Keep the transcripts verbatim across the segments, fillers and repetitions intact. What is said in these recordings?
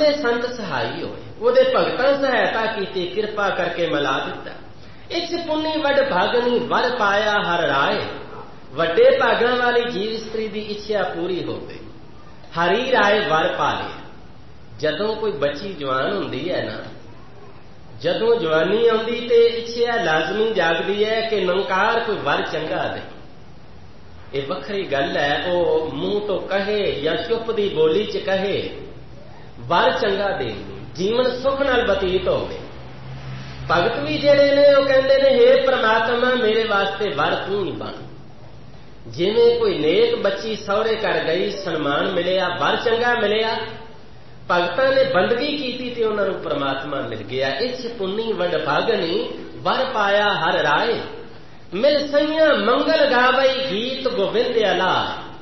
संत सहाई होए, ਉਹਦੇ ਭਗਤਾਂ ਸਹਾਇਤਾ ਕੀਤੀ, ਕਿਰਪਾ ਕਰਕੇ ਮਿਲਾ ਦਿੱਤਾ। इस पुनी वड भागनी वर पाया हर राय, ਵੱਡੇ ਭਾਗਾਂ ਵਾਲੀ ਜੀਵ ਇਸਤਰੀ ਦੀ ਇੱਛਾ ਪੂਰੀ ਹੋ ਗਈ। ਹਰੀ ਰਾਏ ਵਰ ਪਾ ਲਿਆ। ਜਦੋਂ ਕੋਈ ਬੱਚੀ ਜਵਾਨ ਹੁੰਦੀ ਹੈ ਨਾ, ਜਦੋਂ ਜਵਾਨੀ ਆਉਂਦੀ ਤੇ ਇੱਛਾ ਲਾਜ਼ਮੀ ਜਾਗਦੀ ਹੈ ਕਿ ਨੰਕਾਰ ਕੋਈ ਵਰ ਚੰਗਾ ਦੇ। ਇਹ ਵੱਖਰੀ ਗੱਲ ਹੈ, ਉਹ ਮੂੰਹ ਤੋਂ ਕਹੇ ਜਾਂ ਚੁੱਪ ਦੀ ਬੋਲੀ ਚ ਕਹੇ, ਵਰ ਚੰਗਾ ਦੇ, ਜੀਵਨ ਸੁੱਖ ਨਾਲ ਬਤੀਤ ਹੋਵੇ। ਭਗਤ ਵੀ ਜਿਹੜੇ ਨੇ ਉਹ ਕਹਿੰਦੇ ਨੇ, ਹੇ ਪ੍ਰਮਾਤਮਾ ਮੇਰੇ ਵਾਸਤੇ ਵਰ ਤੂੰ ਹੀ ਬਣ। ਜਿਵੇਂ ਕੋਈ ਨੇਕ ਬੱਚੀ ਸਹੁਰੇ ਘਰ ਗਈ, ਸਨਮਾਨ ਮਿਲਿਆ, ਵਰ ਚੰਗਾ ਮਿਲਿਆ, ਭਗਤਾਂ ਨੇ ਬੰਦਗੀ ਕੀਤੀ ਤੇ ਉਹਨਾਂ ਨੂੰ ਪ੍ਰਮਾਤਮਾ ਮਿਲ ਗਿਆ। ਇਸ ਪੁੰਨੀ ਵਡ ਭਾਗਨੀ ਵਰ ਪਾਇਆ ਹਰ ਰਾਏ, ਮਿਲ ਸਈਆਂ ਮੰਗਲ ਗਾਵਈ ਗੀਤ ਗੋਬਿੰਦ ਅਲਾ।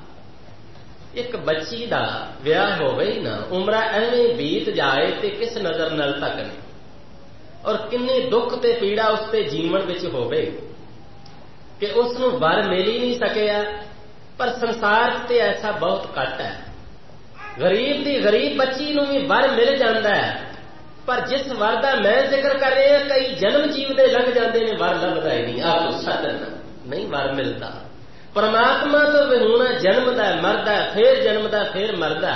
ਇੱਕ ਬੱਚੀ ਦਾ ਵਿਆਹ ਹੋਵੇ ਨਾ, ਉਮਰਾਂ ਐਵੇਂ ਬੀਤ ਜਾਏ ਤੇ ਕਿਸ ਨਜ਼ਰ ਨਾਲ ਤੱਕਣੇ, ਔਰ ਕਿੰਨੇ ਦੁੱਖ ਤੇ ਪੀੜਾ ਉਸ ਤੇ ਜੀਵਨ ਵਿੱਚ ਹੋਵੇ ਕਿ ਉਸ ਨੂੰ ਵਰ ਮਿਲ ਹੀ ਨਹੀਂ ਸਕਿਆ। ਪਰ ਸੰਸਾਰ ਤੇ ਐਸਾ ਬਹੁਤ ਘੱਟ ਹੈ। ਗਰੀਬ ਦੀ ਗਰੀਬ ਬੱਚੀ ਨੂੰ ਵੀ ਵਰ ਮਿਲ ਜਾਂਦਾ ਹੈ, ਪਰ ਜਿਸ ਵਰ ਦਾ ਮੈਂ ਜ਼ਿਕਰ ਕਰ ਰਿਹਾ, ਕਈ ਜਨਮ ਜੀਵ ਦੇ ਲੱਗ ਜਾਂਦੇ ਨੇ, ਵਰ ਲੱਭਦਾ ਹੀ ਨਹੀਂ। ਆਪ ਸੱਦਨ ਨਹੀਂ ਵਰ ਮਿਲਦਾ। ਪਰਮਾਤਮਾ ਤੋਂ ਵਿਹੂਣਾ ਜਨਮਦਾ, ਮਰਦਾ, ਫੇਰ ਜਨਮਦਾ, ਫੇਰ ਮਰਦਾ।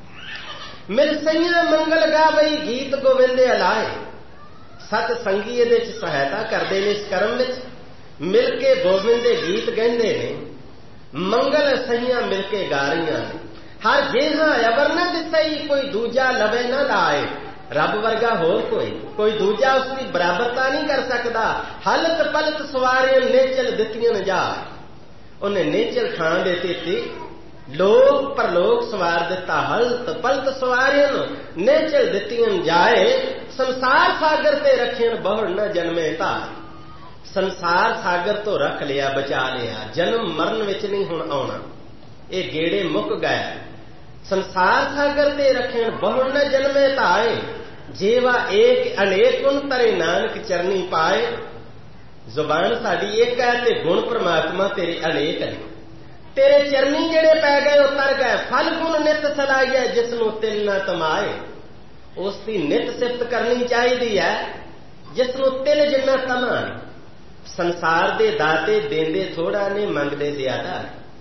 ਮਿਲ ਸਈਆਂ ਮੰਗਲ ਗਾਵਈ ਗੀਤ ਗੋਬਿੰਦ ਅਲਾਏ। ਸਤ ਸੰਗੀ ਇਹਦੇ ਚ ਸਹਾਇਤਾ ਕਰਦੇ ਨੇ, ਇਸ ਕਰਮ ਵਿੱਚ ਮਿਲ ਕੇ ਗੋਬਿੰਦ ਦੇ ਗੀਤ ਕਹਿੰਦੇ ਨੇ। ਮੰਗਲ ਸਹੀਆਂ ਮਿਲ ਕੇ ਗਾ ਰਹੀਆਂ ਨੇ। ਹਰ ਜਿਹਾ ਅਬਰ ਨਾ ਦਿਸਈ, ਕੋਈ ਦੂਜਾ ਲਵੇ ਨਾ ਲਾਏ। ਰੱਬ ਵਰਗਾ ਹੋਰ ਕੋਈ ਕੋਈ ਦੂਜਾ ਉਸ ਦੀ ਬਰਾਬਰਤਾ ਨਹੀਂ ਕਰ ਸਕਦਾ। ਹਲਤ ਪਲਤ ਸਵਾਰੀਆਂ ਨੇਚਲ ਦਿੱਤੀਆਂ ਨ ਜਾ। ਉਹਨੇ ਨੇਚਲ ਖਾਂ ਦੇ ਦਿੱਤੀ, ਲੋਕ ਪਰਲੋਕ ਸਵਾਰ ਦਿੱਤਾ। ਹਲਤ ਪਲਤ ਸਵਾਰੀਆਂ ਨੇਚਲ ਦਿੱਤੀਆਂ ਜਾਏ। ਸੰਸਾਰ ਸਾਗਰ ਤੇ ਰੱਖਿਆ ਬਹੁੜ ਨਾ ਜਨਮੇ ਧਾਰ। ਸੰਸਾਰ ਸਾਗਰ ਤੋਂ ਰੱਖ ਲਿਆ, ਬਚਾ ਲਿਆ, ਜਨਮ ਮਰਨ ਵਿੱਚ ਨਹੀਂ ਹੁਣ ਆਉਣਾ, ਇਹ ਗੇੜੇ ਮੁੱਕ ਗਏ। ਸੰਸਾਰ ਸਾਗਰ ਤੇ ਰੱਖਣ ਬਹੁੜ ਨਾ ਜਨਮੇ ਧਾਏ। ਜੀਵਾ ਏਕ ਅਨੇਕ ਗੁਣ ਤਰੇ ਨਾਨਕ ਚਰਨੀ ਪਾਏ। ਜ਼ੁਬਾਨ ਸਾਡੀ ਇੱਕ ਹੈ ਤੇ ਗੁਣ ਪ੍ਰਮਾਤਮਾ ਤੇਰੇ ਅਨੇਕ ਨੇ। ਤੇਰੇ ਚਰਨੀ ਜਿਹੜੇ ਪੈ ਗਏ ਉਹ ਤਰ ਗਏ। ਫਲ ਗੁਣ ਨਿਤ ਸਲਾਈਏ, ਜਿਸ ਨੂੰ ਤਿਲ ਨਾ ਤਮਾਏ। ਉਸ ਦੀ ਨਿਤ ਸਿਫਤ ਕਰਨੀ ਚਾਹੀਦੀ ਹੈ ਜਿਸ ਨੂੰ ਤਿਲ ਜਿੰਨਾ ਤਮਾ। ਸੰਸਾਰ ਦੇ ਦਾਤੇ ਦੇਂਦੇ ਥੋੜਾ ਨੇ, ਮੰਗਦੇ ਜ਼ਿਆਦਾ।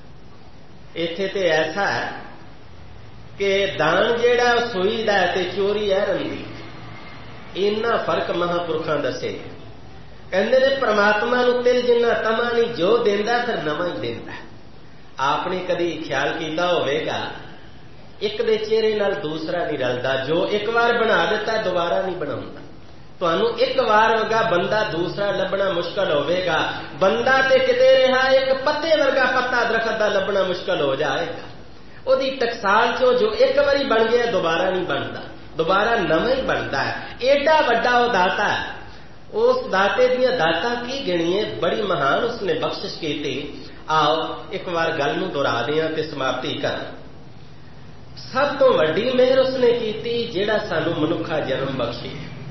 ਇੱਥੇ ਤੇ ਐਸਾ ਹੈ ਕਿ ਦਾਨ ਜਿਹੜਾ ਸੂਈ ਦਾ ਤੇ ਚੋਰੀ ਹੈ ਰੰਦੀ। ਇੰਨਾ ਫਰਕ ਮਹਾਂਪੁਰਖਾਂ ਦੱਸੇ। ਕਹਿੰਦੇ ਨੇ ਪ੍ਰਮਾਤਮਾ ਨੂੰ ਤਿਲ ਜਿੰਨਾ ਤਮਾ ਨਹੀਂ, ਜੋ ਦਿੰਦਾ ਫਿਰ ਨਵਾਂ ਹੀ ਦਿੰਦਾ। ਆਪਨੇ ਕਦੀ ਖਿਆਲ ਕੀਤਾ ਹੋਵੇਗਾ, ਇੱਕ ਦੇ ਚਿਹਰੇ ਨਾਲ ਦੂਸਰਾ ਨਹੀਂ ਰਲਦਾ। ਜੋ ਇੱਕ ਵਾਰ ਬਣਾ ਦਿੱਤਾ ਦੁਬਾਰਾ ਨਹੀਂ ਬਣਾਉਂਦਾ। ਤੁਹਾਨੂੰ ਇੱਕ ਵਾਰ ਵਰਗਾ ਬੰਦਾ ਦੂਸਰਾ ਲੱਭਣਾ ਮੁਸ਼ਕਲ ਹੋਵੇਗਾ। ਬੰਦਾ ਤੇ ਕਿਤੇ ਰਿਹਾ, ਇੱਕ ਪੱਤੇ ਵਰਗਾ ਪੱਤਾ ਦਰਖਤ ਦਾ ਲੱਭਣਾ ਮੁਸ਼ਕਲ ਹੋ ਜਾਏਗਾ। ਉਹਦੀ ਟਕਸਾਲ ਚੋਂ ਜੋ ਇੱਕ ਵਾਰੀ ਬਣ ਗਿਆ ਦੁਬਾਰਾ ਨਹੀਂ ਬਣਦਾ, ਦੁਬਾਰਾ ਨਵਾਂ ਹੀ ਬਣਦਾ ਹੈ। ਏਡਾ ਵੱਡਾ ਉਹ ਦਾਤਾ ਹੈ। ਉਸ ਦਾਤੇ ਦੀਆਂ ਦਾਤਾਂ ਕੀ ਗਿਣੀਏ, ਬੜੀ ਮਹਾਨ ਉਸਨੇ ਬਖਸ਼ਿਸ਼ ਕੀਤੀ। ਆਓ ਇੱਕ ਵਾਰ ਗੱਲ ਨੂੰ ਦੁਹਰਾਦੇ ਹਾਂ ਤੇ ਸਮਾਪਤੀ ਕਰ। ਸਭ ਤੋਂ ਵੱਡੀ ਮਿਹਰ ਉਸਨੇ ਕੀਤੀ ਜਿਹੜਾ ਸਾਨੂੰ ਮਨੁੱਖਾ ਜਨਮ ਬਖਸ਼ੇ।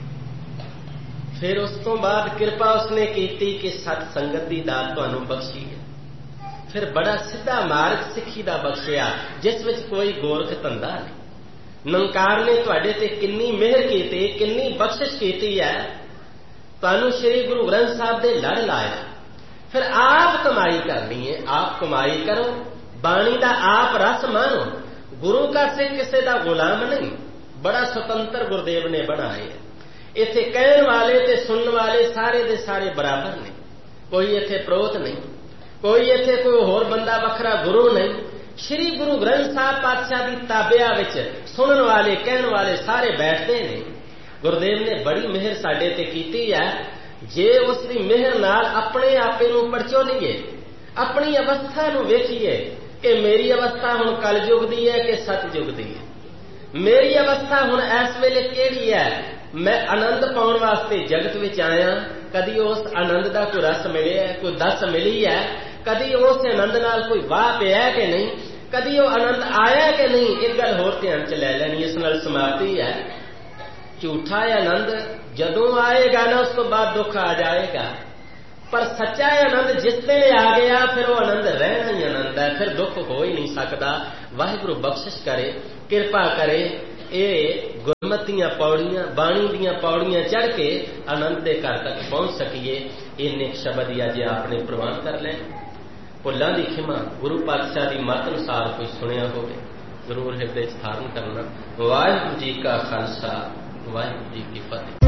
ਫਿਰ ਉਸ ਤੋਂ ਬਾਅਦ ਕਿਰਪਾ ਉਸਨੇ ਕੀਤੀ ਕਿ ਸਤ ਸੰਗਤ ਦੀ ਦਾਤ ਤੁਹਾਨੂੰ ਬਖਸ਼ੀ ਹੈ। ਫਿਰ ਬੜਾ ਸਿੱਧਾ ਮਾਰਗ ਸਿੱਖੀ ਦਾ ਬਖਸ਼ਿਆ, ਜਿਸ ਵਿੱਚ ਕੋਈ ਗੋਰਖ ਧੰਦਾ ਨਹੀਂ। ਨਿਰੰਕਾਰ ਨੇ ਤੁਹਾਡੇ ਤੇ ਕਿੰਨੀ ਮਿਹਰ ਕੀਤੀ, ਕਿੰਨੀ ਬਖਸ਼ਿਸ਼ ਕੀਤੀ ਹੈ। ਤੁਹਾਨੂੰ ਸ੍ਰੀ ਗੁਰੂ ਗ੍ਰੰਥ ਸਾਹਿਬ ਦੇ ਲੜ ਲਾਇਆ। ਫਿਰ ਆਪ ਕਮਾਈ ਕਰਨੀ ਹੈ, ਆਪ ਕਮਾਈ ਕਰੋ। ਬਾਣੀ ਦਾ ਆਪ ਰਸ ਮਾਣੋ। ਗੁਰੂ का सिख ਕਿਸੇ ਦਾ ਗੁਲਾਮ ਨਹੀਂ। ਬੜਾ ਸੁਤੰਤਰ ਗੁਰਦੇਵ ਨੇ ਬਣਾਏ। ਇੱਥੇ ਕਹਿਣ ਵਾਲੇ ਤੇ ਸੁਣਨ ਵਾਲੇ ਸਾਰੇ ਦੇ ਸਾਰੇ ਬਰਾਬਰ ਨੇ। ਕੋਈ ਇੱਥੇ ਪ੍ਰੋਤ ਨਹੀਂ, ਕੋਈ ਇੱਥੇ ਕੋਈ ਹੋਰ ਬੰਦਾ ਵੱਖਰਾ ਗੁਰੂ ਨਹੀਂ। ਸ੍ਰੀ ਗੁਰੂ ਗ੍ਰੰਥ ਸਾਹਿਬ ਪਾਤਸ਼ਾਹ ਦੀ ਤਾਬਿਆ ਵਿੱਚ ਸੁਣਨ ਵਾਲੇ ਕਹਿਣ ਵਾਲੇ ਸਾਰੇ ਬੈਠਦੇ ਨੇ। ਗੁਰਦੇਵ ਨੇ ਬੜੀ ਮਿਹਰ ਸਾਡੇ ਤੇ ਕੀਤੀ ਹੈ। ਜੇ ਉਸ ਦੀ ਮਿਹਰ ਨਾਲ ਆਪਣੇ ਆਪੇ ਨੂੰ ਪਰਚੋਲੀਏ, ਆਪਣੀ ਅਵਸਥਾ ਨੂੰ ਵੇਖੀਏ ਕਿ ਮੇਰੀ ਅਵਸਥਾ ਹੁਣ ਕਲਯੁਗ ਦੀ ਹੈ ਕਿ ਸਤਯੁਗ ਦੀ ਹੈ। ਮੇਰੀ ਅਵਸਥਾ ਹੁਣ ਇਸ ਵੇਲੇ ਕਿਹੜੀ ਹੈ। ਮੈਂ ਆਨੰਦ ਪਾਉਣ ਵਾਸਤੇ ਜਗਤ ਵਿੱਚ ਆਇਆ। ਕਦੀ ਉਸ ਆਨੰਦ ਦਾ ਕੋਈ ਰਸ ਮਿਲਿਆ, ਕੋਈ ਦਸ ਮਿਲੀ ਹੈ। ਕਦੀ ਉਸ ਆਨੰਦ ਨਾਲ ਕੋਈ ਵਾਹ ਪਿਆ ਕਿ ਨਹੀਂ, ਕਦੀ ਉਹ ਆਨੰਦ ਆਇਆ ਕਿ ਨਹੀਂ। ਇੱਕ ਗੱਲ ਹੋਰ ਧਿਆਨ ਚ ਲੈ ਲੈਣੀ, ਇਸ ਨਾਲ ਸਮਾਪਤੀ ਹੈ। ਝੂਠਾ ਆਨੰਦ ਜਦੋਂ ਆਏਗਾ ਨਾ, ਉਸ ਤੋਂ ਬਾਅਦ ਦੁੱਖ ਆ ਜਾਏਗਾ। ਪਰ ਸੱਚਾ ਆਨੰਦ ਜਿਸ ਵੇਲੇ ਆ ਗਿਆ, ਫਿਰ ਉਹ ਆਨੰਦ ਰਹਿਣਾ ਹੀ ਆਨੰਦ ਹੈ, ਫਿਰ ਦੁੱਖ ਹੋ ਹੀ ਨਹੀਂ ਸਕਦਾ। ਵਾਹਿਗੁਰੂ ਬਖਸ਼ਿਸ਼ ਕਰੇ, ਕਿਰਪਾ ਕਰੇ। ਇਹ ਮੱਤੀਆਂ ਪੌੜੀਆਂ, ਬਾਣੀ ਦੀਆਂ ਪੌੜੀਆਂ ਚੜ੍ਹ ਕੇ ਆਨੰਦ ਦੇ ਘਰ ਤੱਕ ਪਹੁੰਚ ਸਕੀਏ। ਇੰਨੇ ਸ਼ਬਦ ਹੀ ਅੱਜ ਆਪਣੇ ਪ੍ਰਵਾਨ ਕਰ ਲੈਣ। ਭੁੱਲਾਂ ਦੀ ਖਿਮਾ ਗੁਰੂ ਪਾਤਸ਼ਾਹ ਦੀ ਮੱਤ ਅਨੁਸਾਰ ਕੋਈ ਸੁਣਿਆ ਹੋਵੇ ਜ਼ਰੂਰ ਹਿਰਦੇ 'ਚ ਧਾਰਨ ਕਰਨਾ। ਵਾਹਿਗੁਰੂ ਜੀ ਕਾ ਖਾਲਸਾ, ਵਾਹਿਗੁਰੂ ਜੀ ਕੀ ਫਤਿਹ।